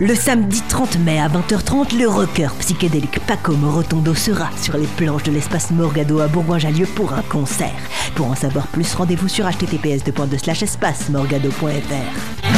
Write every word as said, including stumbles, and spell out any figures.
Le samedi trente mai à vingt heures trente, le rocker psychédélique Paco Morotondo sera sur les planches de l'espace Morgado à Bourgoin-Jallieu pour un concert. Pour en savoir plus, rendez-vous sur h t t p s deux slash espace morgado point f r.